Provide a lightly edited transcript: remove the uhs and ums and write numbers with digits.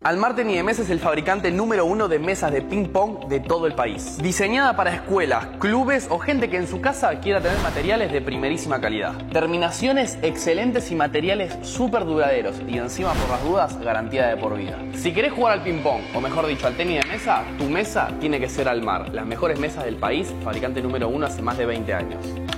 Almar Tenis de Mesa es el fabricante número 1 de mesas de ping pong de todo el país. Diseñada para escuelas, clubes o gente que en su casa quiera tener materiales de primerísima calidad. Terminaciones excelentes y materiales súper duraderos. Y encima, por las dudas, garantía de por vida. Si querés jugar al ping pong, o mejor dicho, al tenis de mesa, tu mesa tiene que ser Almar. Las mejores mesas del país, fabricante número 1 hace más de 20 años.